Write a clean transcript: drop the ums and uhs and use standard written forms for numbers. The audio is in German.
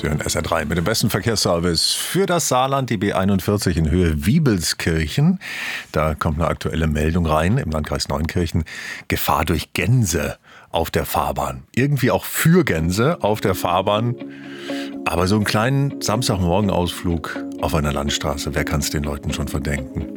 Sie hören SR3 mit dem besten Verkehrsservice für das Saarland, die B41 in Höhe Wiebelskirchen. Da kommt eine aktuelle Meldung rein im Landkreis Neunkirchen. Gefahr durch Gänse auf der Fahrbahn. Irgendwie auch für Gänse auf der Fahrbahn. Aber so einen kleinen Samstagmorgenausflug auf einer Landstraße, wer kann es den Leuten schon verdenken?